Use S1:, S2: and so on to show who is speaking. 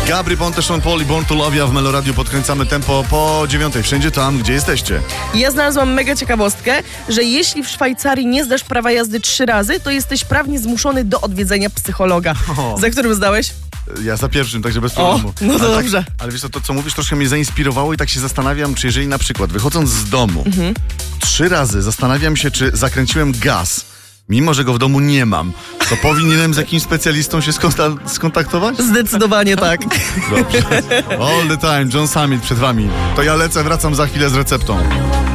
S1: Gabry Ponte, Sean Paul i Born to Love You w Meloradiu. Podkręcamy tempo po 9:00. Wszędzie tam, gdzie jesteście.
S2: Ja znalazłam mega ciekawostkę, że jeśli w Szwajcarii nie zdasz prawa jazdy 3 razy, to jesteś prawnie zmuszony do odwiedzenia psychologa. Za którym zdałeś?
S1: Ja za pierwszym, także bez problemu.
S2: No to dobrze.
S1: Ale wiesz to co mówisz, troszkę mnie zainspirowało i tak się zastanawiam, czy jeżeli na przykład wychodząc z domu 3 razy zastanawiam się, czy zakręciłem gaz, mimo że go w domu nie mam, to powinienem z jakimś specjalistą się skontaktować?
S2: Zdecydowanie tak.
S1: Dobrze. All the time, John Summit przed wami. To ja lecę, wracam za chwilę z receptą.